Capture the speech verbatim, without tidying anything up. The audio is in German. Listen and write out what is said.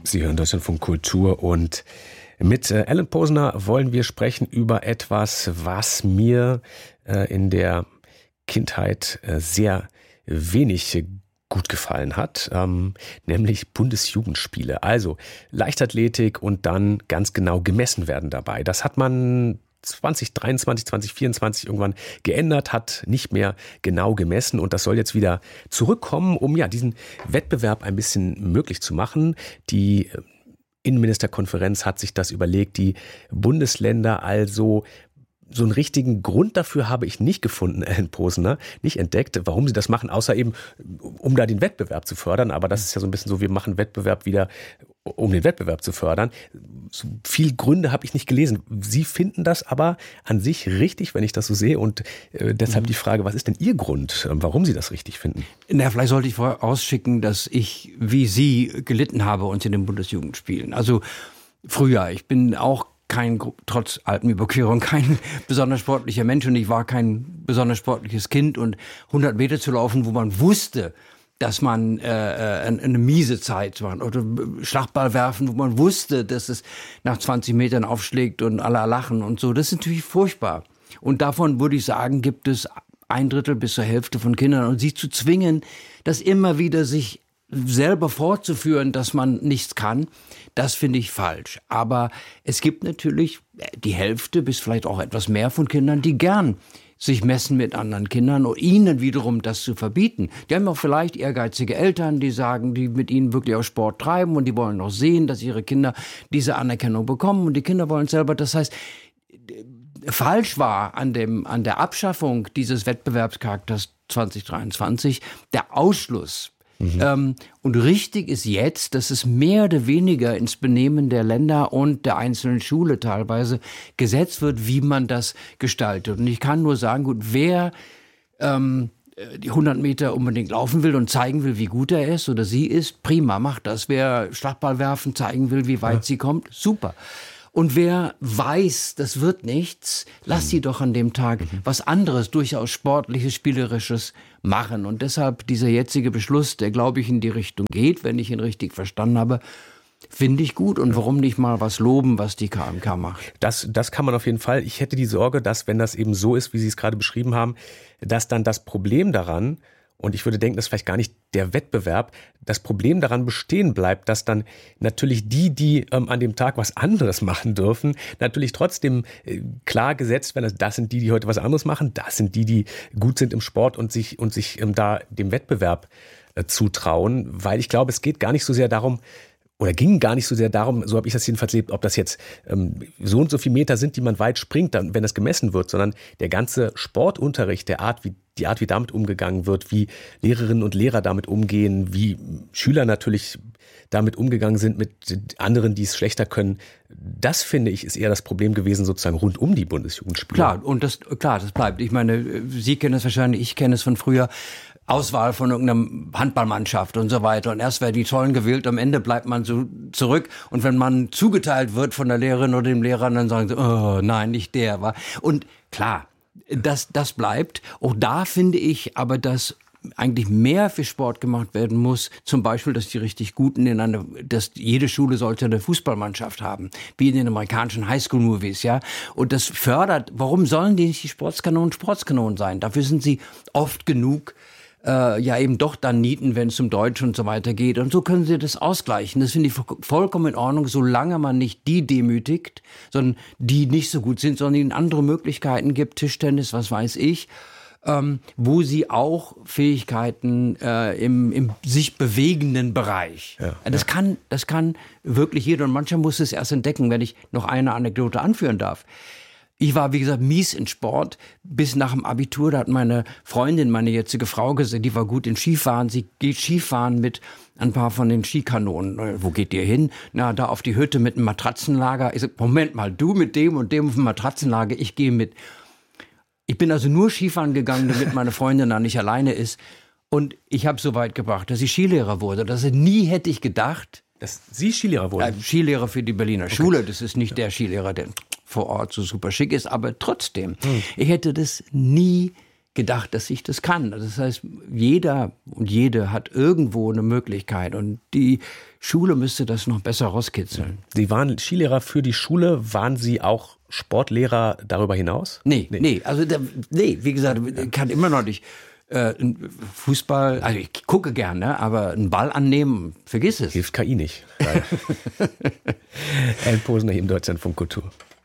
Sie hören Deutschlandfunk Kultur und mit äh, Alan Posner wollen wir sprechen über etwas, was mir äh, in der Kindheit äh, sehr wenig gut gefallen hat, ähm, nämlich Bundesjugendspiele. Also Leichtathletik und dann ganz genau gemessen werden dabei. Das hat man zwanzig dreiundzwanzig, zwanzig vierundzwanzig irgendwann geändert, hat nicht mehr genau gemessen und das soll jetzt wieder zurückkommen, um ja diesen Wettbewerb ein bisschen möglich zu machen. Die Innenministerkonferenz hat sich das überlegt, die Bundesländer also. So einen richtigen Grund dafür habe ich nicht gefunden, Alan Posner, nicht entdeckt, warum sie das machen, außer eben, um da den Wettbewerb zu fördern. Aber das ist ja so ein bisschen so, wir machen Wettbewerb wieder, um den Wettbewerb zu fördern. So viel Gründe habe ich nicht gelesen. Sie finden das aber an sich richtig, wenn ich das so sehe. Und äh, deshalb die Frage, was ist denn Ihr Grund, warum Sie das richtig finden? Na, vielleicht sollte ich vorher ausschicken, dass ich, wie Sie, gelitten habe uns in den Bundesjugendspielen. Also früher, ich bin auch kein, trotz Alpenüberquerung, kein besonders sportlicher Mensch und ich war kein besonders sportliches Kind und hundert Meter zu laufen, wo man wusste, dass man äh, eine, eine miese Zeit war oder Schlagball werfen, wo man wusste, dass es nach zwanzig Metern aufschlägt und alle lachen und so, das ist natürlich furchtbar. Und davon würde ich sagen, gibt es ein Drittel bis zur Hälfte von Kindern und sie zu zwingen, das immer wieder sich selber fortzuführen, dass man nichts kann, das finde ich falsch. Aber es gibt natürlich die Hälfte bis vielleicht auch etwas mehr von Kindern, die gern sich messen mit anderen Kindern und ihnen wiederum das zu verbieten. Die haben auch vielleicht ehrgeizige Eltern, die sagen, die mit ihnen wirklich auch Sport treiben und die wollen auch sehen, dass ihre Kinder diese Anerkennung bekommen und die Kinder wollen selber. Das heißt, falsch war an dem, an der Abschaffung dieses Wettbewerbscharakters zwanzig dreiundzwanzig der Ausschluss. Mhm. Ähm, und richtig ist jetzt, dass es mehr oder weniger ins Benehmen der Länder und der einzelnen Schule teilweise gesetzt wird, wie man das gestaltet. Und ich kann nur sagen, gut, wer ähm, die hundert Meter unbedingt laufen will und zeigen will, wie gut er ist oder sie ist, prima, macht das. Wer Schlagball werfen zeigen will, wie weit ja. sie kommt, super. Und wer weiß, das wird nichts, lass sie doch an dem Tag was anderes, durchaus Sportliches, Spielerisches machen. Und deshalb dieser jetzige Beschluss, der, glaube ich, in die Richtung geht, wenn ich ihn richtig verstanden habe, finde ich gut. Und warum nicht mal was loben, was die K M K macht? Das, das kann man auf jeden Fall. Ich hätte die Sorge, dass, wenn das eben so ist, wie Sie es gerade beschrieben haben, dass dann das Problem daran, und ich würde denken, das ist vielleicht gar nicht der Wettbewerb, das Problem daran bestehen bleibt, dass dann natürlich die, die ähm, an dem Tag was anderes machen dürfen, natürlich trotzdem äh, klar gesetzt werden, also das sind die, die heute was anderes machen, das sind die, die gut sind im Sport und sich, und sich ähm, da dem Wettbewerb äh, zutrauen, weil ich glaube, es geht gar nicht so sehr darum, oder ging gar nicht so sehr darum, so habe ich das jedenfalls erlebt, ob das jetzt ähm, so und so viele Meter sind, die man weit springt, dann, wenn das gemessen wird, sondern der ganze Sportunterricht, der Art, wie die Art, wie damit umgegangen wird, wie Lehrerinnen und Lehrer damit umgehen, wie Schüler natürlich damit umgegangen sind mit anderen, die es schlechter können. Das, finde ich, ist eher das Problem gewesen, sozusagen rund um die Bundesjugendspiele. Klar, und das, klar, das bleibt. Ich meine, Sie kennen es wahrscheinlich, ich kenne es von früher. Auswahl von irgendeiner Handballmannschaft und so weiter. Und erst werden die Tollen gewählt, am Ende bleibt man so zurück. Und wenn man zugeteilt wird von der Lehrerin oder dem Lehrer, dann sagen sie, oh nein, nicht der. War. Und klar, das, das bleibt. Auch da finde ich aber, dass eigentlich mehr für Sport gemacht werden muss. Zum Beispiel, dass die richtig Guten in eine, dass jede Schule sollte eine Fußballmannschaft haben, wie in den amerikanischen Highschool-Movies, ja. Und das fördert, warum sollen die nicht die Sportskanonen Sportskanonen sein? Dafür sind sie oft genug Äh, ja eben doch dann nieten, wenn es um Deutsch und so weiter geht. Und so können sie das ausgleichen. Das finde ich vollkommen in Ordnung, solange man nicht die demütigt, sondern die nicht so gut sind, sondern ihnen andere Möglichkeiten gibt, Tischtennis, was weiß ich, ähm, wo sie auch Fähigkeiten äh, im, im sich bewegenden Bereich. Ja, das, ja. Kann, das kann wirklich jeder und mancher muss es erst entdecken, wenn ich noch eine Anekdote anführen darf. Ich war, wie gesagt, mies in Sport bis nach dem Abitur. Da hat meine Freundin, meine jetzige Frau gesagt, die war gut in Skifahren. Sie geht Skifahren mit ein paar von den Skikanonen. Wo geht ihr hin? Na, da auf die Hütte mit einem Matratzenlager. Ich sag, Moment mal, du mit dem und dem auf dem Matratzenlager, ich gehe mit. Ich bin also nur Skifahren gegangen, damit meine Freundin da nicht alleine ist. Und ich habe so weit gebracht, dass ich Skilehrer wurde. Das nie hätte ich gedacht. Dass Sie Skilehrer wurden? Äh, Skilehrer für die Berliner okay. Schule. Das ist nicht ja. der Skilehrer, der vor Ort so super schick ist, aber trotzdem, hm. ich hätte das nie gedacht, dass ich das kann. Das heißt, jeder und jede hat irgendwo eine Möglichkeit und die Schule müsste das noch besser rauskitzeln. Sie waren Skilehrer für die Schule, waren Sie auch Sportlehrer darüber hinaus? Nee, nee, nee also der, nee, wie gesagt, ich kann immer noch nicht äh, Fußball, also ich gucke gerne, aber einen Ball annehmen, vergiss es. Hilft K I nicht. Alan Posner hier im Deutschlandfunk Kultur.